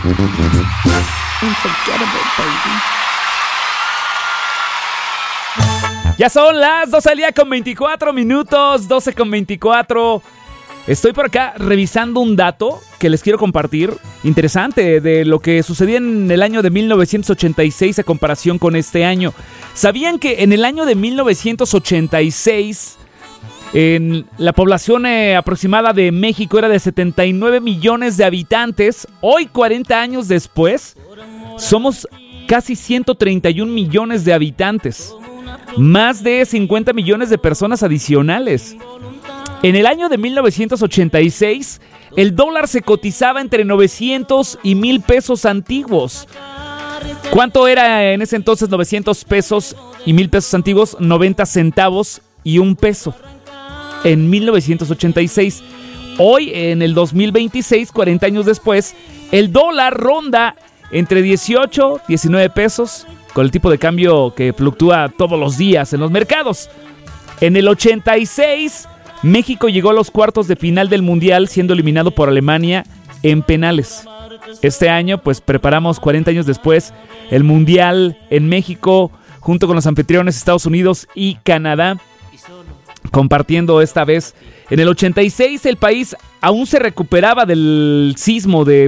Unforgettable, baby. Ya son las 12 del día con 24 minutos, 12 con 24. Estoy por acá revisando un dato que les quiero compartir, interesante, de lo que sucedía en el año de 1986 a comparación con este año. ¿Sabían que en el año de 1986 la población aproximada de México era de 79 millones de habitantes? Hoy, 40 años después, somos casi 131 millones de habitantes. Más de 50 millones de personas adicionales. En el año de 1986, el dólar se cotizaba entre 900 y 1,000 pesos antiguos. ¿Cuánto era en ese entonces 900 pesos y 1,000 pesos antiguos? 90 centavos y un peso. En 1986. Hoy, en el 2026, 40 años después, el dólar ronda entre 18, 19 pesos, con el tipo de cambio que fluctúa todos los días en los mercados. En el 86, México llegó a los cuartos de final del Mundial, siendo eliminado por Alemania en penales. Este año, pues preparamos 40 años después el Mundial en México, junto con los anfitriones Estados Unidos y Canadá, compartiendo esta vez. En el 86, el país aún se recuperaba del sismo de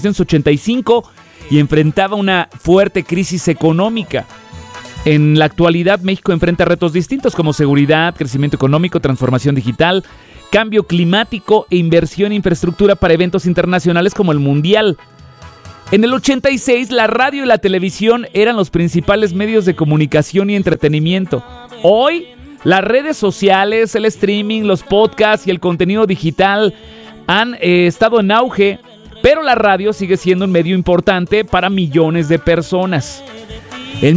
1985 y enfrentaba una fuerte crisis económica. En la actualidad, México enfrenta retos distintos como seguridad, crecimiento económico, transformación digital, cambio climático e inversión en infraestructura para eventos internacionales como el Mundial. En el 86, la radio y la televisión eran los principales medios de comunicación y entretenimiento. Hoy, las redes sociales, el streaming, los podcasts y el contenido digital han estado en auge, pero la radio sigue siendo un medio importante para millones de personas. En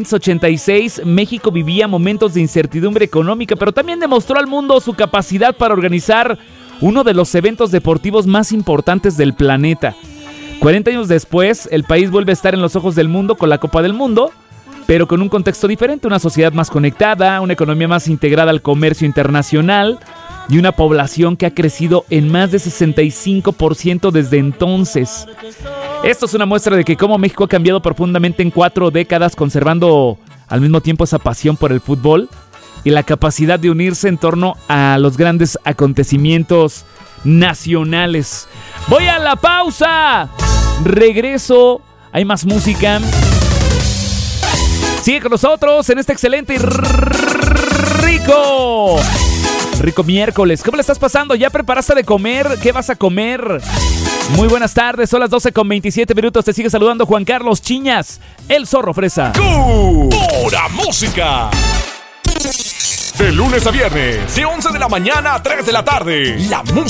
1986, México vivía momentos de incertidumbre económica, pero también demostró al mundo su capacidad para organizar uno de los eventos deportivos más importantes del planeta. 40 años después, el país vuelve a estar en los ojos del mundo con la Copa del Mundo, pero con un contexto diferente, una sociedad más conectada, una economía más integrada al comercio internacional y una población que ha crecido en más de 65% desde entonces. Esto es una muestra de que cómo México ha cambiado profundamente en 4 décadas, conservando al mismo tiempo esa pasión por el fútbol y la capacidad de unirse en torno a los grandes acontecimientos nacionales. Voy a la pausa. Regreso. Hay más música. Sigue con nosotros en este excelente y rico miércoles. ¿Cómo le estás pasando? ¿Ya preparaste de comer? ¿Qué vas a comer? Muy buenas tardes, son las 12 con 27 minutos. Te sigue saludando Juan Carlos Chiñas, el Zorro Fresa. ¡Pura música! De lunes a viernes, de 11 de la mañana a 3 de la tarde. La música